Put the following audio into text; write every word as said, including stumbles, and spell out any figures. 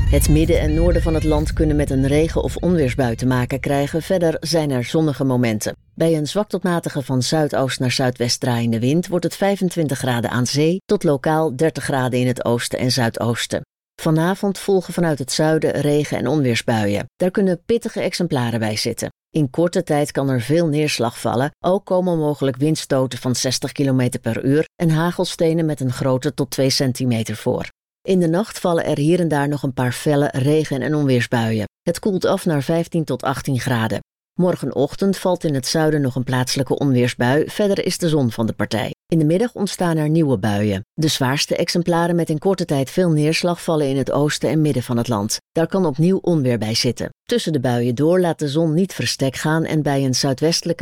Het midden en noorden van het land kunnen met een regen- of onweersbui te maken krijgen. Verder zijn er zonnige momenten. Bij een zwak tot matige van zuidoost naar zuidwest draaiende wind wordt het vijfentwintig graden aan zee tot lokaal dertig graden in het oosten en zuidoosten. Vanavond volgen vanuit het zuiden regen- en onweersbuien. Daar kunnen pittige exemplaren bij zitten. In korte tijd kan er veel neerslag vallen. Ook komen mogelijk windstoten van zestig kilometer per uur en hagelstenen met een grootte tot twee centimeter voor. In de nacht vallen er hier en daar nog een paar felle regen- en onweersbuien. Het koelt af naar vijftien tot achttien graden. Morgenochtend valt in het zuiden nog een plaatselijke onweersbui. Verder is de zon van de partij. In de middag ontstaan er nieuwe buien. De zwaarste exemplaren met in korte tijd veel neerslag vallen in het oosten en midden van het land. Daar kan opnieuw onweer bij zitten. Tussen de buien door laat de zon niet verstek gaan en bij een zuidwestelijke